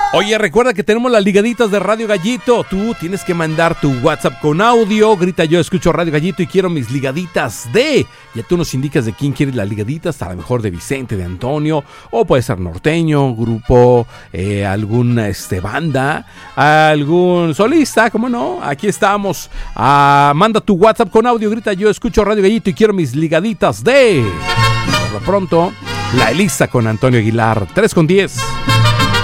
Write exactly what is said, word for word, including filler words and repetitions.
Oye, recuerda que tenemos las ligaditas de Radio Gallito. Tú tienes que mandar tu WhatsApp con audio. Grita: yo escucho Radio Gallito y quiero mis ligaditas de... Ya tú nos indicas de quién quieres las ligaditas. A lo mejor de Vicente, de Antonio. O puede ser norteño, grupo, eh, alguna este, banda, algún solista, ¿cómo no? Aquí estamos. Ah, manda tu WhatsApp con audio. Grita: yo escucho Radio Gallito y quiero mis ligaditas de... Por lo pronto, La Elisa con Antonio Aguilar. tres con diez.